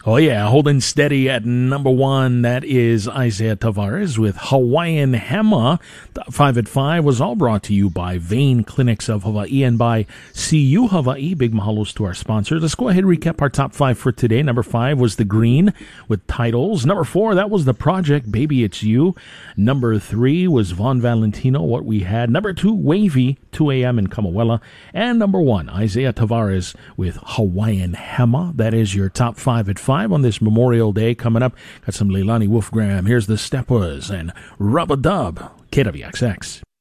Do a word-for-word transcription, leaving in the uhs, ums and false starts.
Oh, yeah, holding steady at number one. That is Isaiah Tavares with Hawaiian Hema. Five at five was all brought to you by Vein Clinics of Hawaii and by C U Hawaii. Big mahalos to our sponsors. Let's go ahead and recap our top five for today. Number five was The Green with Titles. Number four, that was The Project, Baby It's You. Number three was Von Valentino, What We Had. Number two, Wavy, two a.m. in Kamawela. And number one, Isaiah Tavares with Hawaiian Hema. That is your top five at five on this Memorial Day. Coming up, got some Leilani Wolfgram. Here's the Steppers and Rub a Dub, K W X X.